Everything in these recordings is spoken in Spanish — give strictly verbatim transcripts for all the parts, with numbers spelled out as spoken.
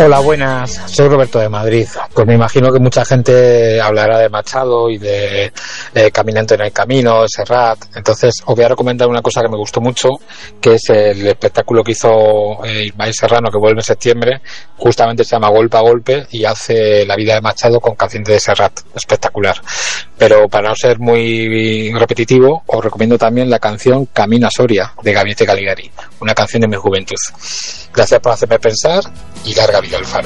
Hola, buenas. Soy Roberto de Madrid. Pues me imagino que mucha gente hablará de Machado y de eh, Caminante en el Camino, Serrat. Entonces os voy a recomendar una cosa que me gustó mucho, que es el espectáculo que hizo eh, Ismael Serrano, que vuelve en septiembre. Justamente se llama Golpe a Golpe y hace la vida de Machado con canciones de Serrat. Espectacular. Pero para no ser muy repetitivo, os recomiendo también la canción Camino a Soria, de Gabinete Caligari, una canción de mi juventud. Gracias por hacerme pensar y larga vida al Faro.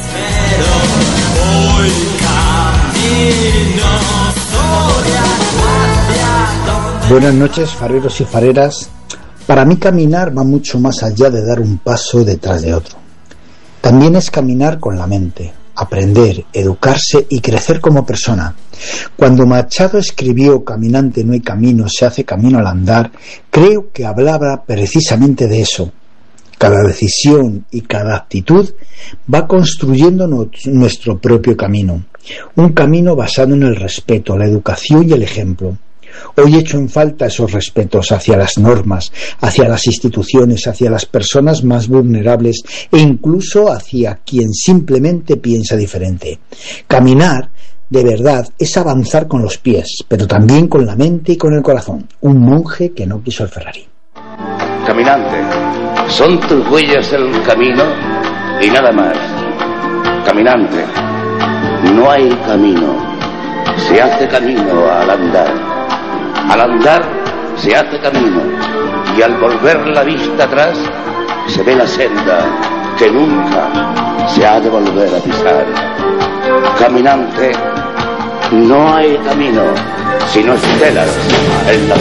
Buenas noches, fareros y fareras. Para mí caminar va mucho más allá de dar un paso detrás de otro. También es caminar con la mente, aprender, educarse y crecer como persona. Cuando Machado escribió Caminante no hay camino, se hace camino al andar, creo que hablaba precisamente de eso. Cada decisión y cada actitud va construyendo nuestro propio camino. Un camino basado en el respeto, la educación y el ejemplo. Hoy echo en falta esos respetos hacia las normas, hacia las instituciones, hacia las personas más vulnerables e incluso hacia quien simplemente piensa diferente. Caminar, de verdad, es avanzar con los pies, pero también con la mente y con el corazón. Un monje que no quiso el Ferrari. Caminante, son tus huellas el camino y nada más. Caminante, no hay camino, se hace camino al andar. Al andar se hace camino y al volver la vista atrás se ve la senda que nunca se ha de volver a pisar. Caminante, no hay camino sino estelas en la